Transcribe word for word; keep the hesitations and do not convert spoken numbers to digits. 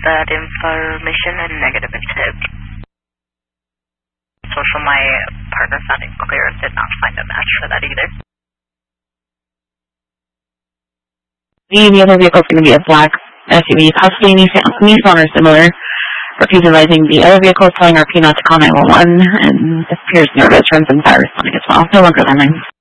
that information and negative tip. Social, my partner found it clear and did not find a match for that either. The other vehicle is going to be a black S U V, possibly Nissan, Nissan or similar. Repeat advising the other vehicle is telling our P not to call nine one one and appears nervous, runs and fire responding as well. No longer landlines.